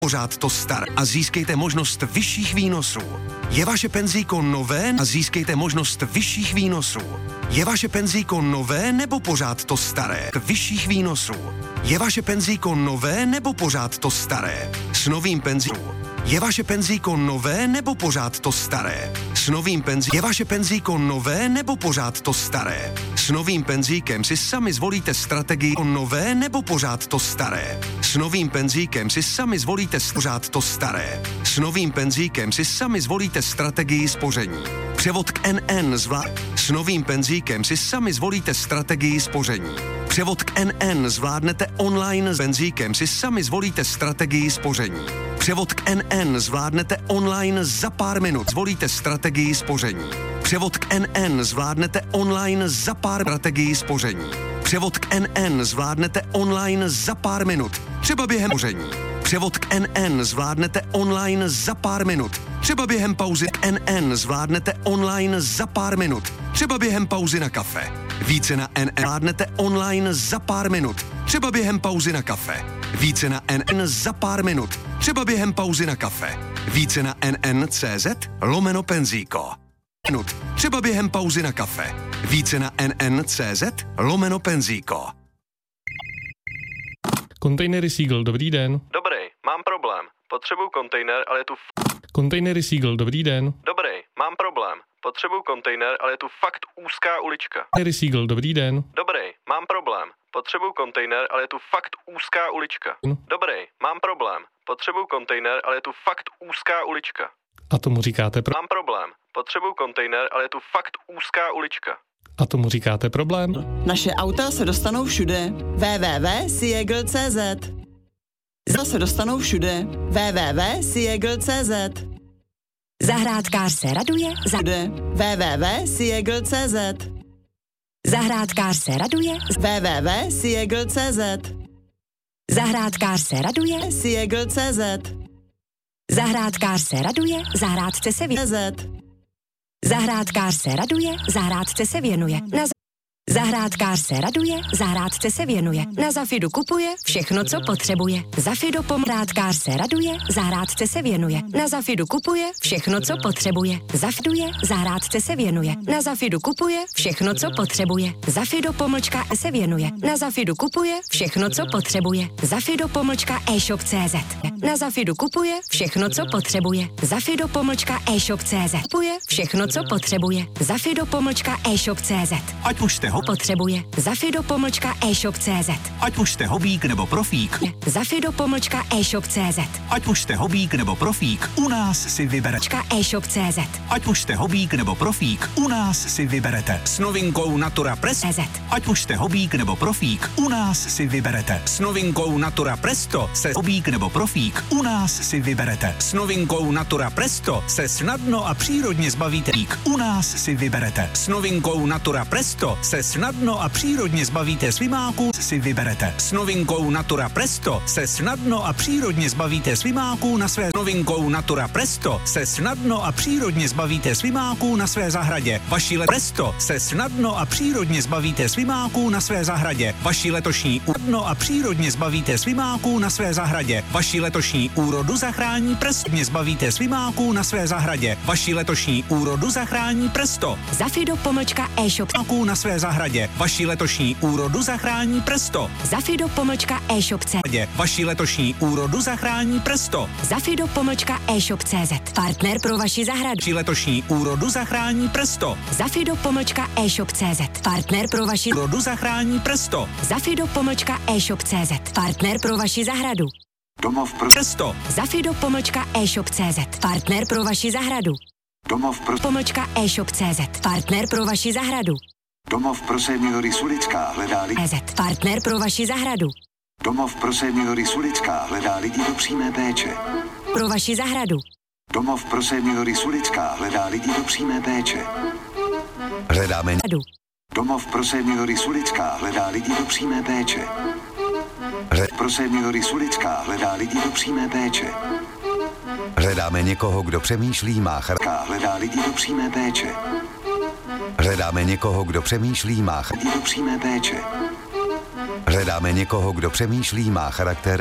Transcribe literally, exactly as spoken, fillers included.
Pořád to star a získejte možnost vyšších výnosů. Je vaše penzíko nové a získejte možnost vyšších výnosů. Je vaše penzíko nové nebo pořád to staré? Vyšších výnosů. Je vaše penzíko nové nebo pořád to staré? S novým penzíkem. Je vaše penzíko nové nebo pořád to staré? S novým penzíkem. Je vaše penzíko nové nebo pořád to staré? S novým penzíkem si sami zvolíte strategii nové nebo pořád to staré? S novým penzíkem si sami zvolíte pořád to staré. S novým penzíkem si sami zvolíte strategii spoření. Převod k N N zvlá... S novým penzíkem si sami zvolíte strategii spoření. Převod k N N zvládnete online. S penzíkem si sami zvolíte strategii spoření. Převod k N N zvládnete online za pár minut. Zvolíte strategii spoření. Převod k N N zvládnete online za pár strategii spoření. Převod k N N zvládnete online za pár minut. Třeba během spoření. Převod k N N zvládnete online za pár minut. Třeba během pauzy k N N zvládnete online za pár minut. Třeba během pauzy na kafe. Více na N N zvládnete online za pár minut. Třeba během pauzy na kafe. Více na N N za pár minut. Třeba během pauzy na kafe. Více na N N tečka cé zet lomeno penzíko. Minut. Třeba během pauzy na kafe. Více na N N tečka cé zet lomeno penzíko. Kontejnery Seagull, dobrý den. Dobrý, mám problém. Potřebuju kontejner, ale je tu... F... Kontejnery Seagull, dobrý den. Dobrý, mám problém. Potřebuju kontejner, ale je tu fakt úzká ulička. Kontejnery Seagull, dobrý den. Dobrý, mám problém. Potřebuju kontejner, ale je tu fakt úzká ulička. No. Dobrý, mám problém. Potřebuju kontejner, ale je tu fakt úzká ulička. A tomu říkáte pro... Mám problém. Potřebuju kontejner, ale je tu fakt úzká ulička. A tomu říkáte problém? Naše auta se dostanou všude. w w w tečka seagull tečka cé zet Auta se dostanou všude. w w w tečka seagull tečka cé zet Zahrádkář se raduje za... w w w tečka seagull tečka cé zet Zahrádkář se raduje w w w tečka seagull tečka cé zet Zahrádkář se raduje seagull tečka cé zet Zahrádkář se raduje, zahrádce se věnuje. Zahrádkář se raduje, zahrádce se věnuje. Na z... Zahrádkář se raduje, zahrádce se věnuje. Na Zafidu kupuje všechno, co potřebuje. Zafido pomrádkář se raduje, zahrádce se věnuje. Na Zafidu kupuje všechno, co potřebuje. Zafiduje, zahrádce se věnuje. Na Zafidu kupuje všechno, co potřebuje. Zafido pomlčka se věnuje. Na Zafidu kupuje všechno, co potřebuje. Zafido pomlčka e-shop tečka cé zet. Na Zafidu kupuje všechno, co potřebuje. Zafido pomlčka e-shop tečka cé zet. Kupuje všechno, co potřebuje. Zafido pomlčka e-shop tečka cé zet. Ať už jste ho potřebuje. Zafido pomlčka e-shop tečka cé zet. Ať už jste hobík nebo profík. Zafido pomlčka e-shop tečka cé zet. Ať už jste hobík nebo profík, u nás si vyberete. e-shop tečka cé zet. Ať už jste hobík nebo profík, u nás si vyberete. S novinkou Natura Presto. Ať už jste hobík nebo profík, u nás si vyberete. S novinkou Natura Presto se hobík nebo profík, u nás si vyberete. S novinkou Natura Presto se snadno a přírodně zbavíte. U nás si vyberete. S novinkou Natura Presto se snadno a přírodně zbavíte svimáků, si vyberete. S novinkou Natura Presto se snadno a přírodně zbavíte svimáků na své novinkou Natura Presto se snadno a přírodně zbavíte svimáků na své zahradě. Vaší let Presto se snadno a přírodně zbavíte svimáků na své zahradě. Vaší letošní snadno a přírodně zbavíte svimáků na své zahradě. Vaší letošní úrodu zachrání Presto. Zbavíte svimáků na své zahradě. Vaší letošní úrodu zachrání Presto. Zafido pomlčka e-shop na své zahradě. Vaší letošní úrodu zachrání Presto. Zafido pomlčka e-shop tečka cé zet. Vaší letošní úrodu zachrání Presto. Zafido pomlčka e-shop tečka cé zet. Partner pro vaši zahradu. Vaší letošní úrodu zachrání Presto. Zafido pomlčka e-shop tečka cé zet. Partner pro vaši úrodu zachrání Presto. Zafido pomlčka e-shop tečka cé zet. Partner pro vaši zahradu. Domov pro Presto. Zafido pomlčka e-shop tečka cé zet. Partner pro vaši zahradu. Domov pro pomlčka e-shop tečka cé zet. Partner pro vaši zahradu. Domov pro seniory Sulická hledá lidi. Partner pro vaši zahradu. Domov pro seniory Sulická hledá lidi do přímé péče. Pro vaši zahradu. Domov pro seniory Sulická hledá lidi do přímé péče. Hledáme Domov pro seniory Sulická hledá lidi do přímé péče. Hled pro seniory Sulická hledá lidi do přímé péče. Hledáme někoho, kdo přemýšlí, má charakter. Hledá lidi do přímé péče. Hledáme někoho, kdo přemýšlí, má charakter. Do přímé péče. Hledáme někoho, kdo přemýšlí, má charakter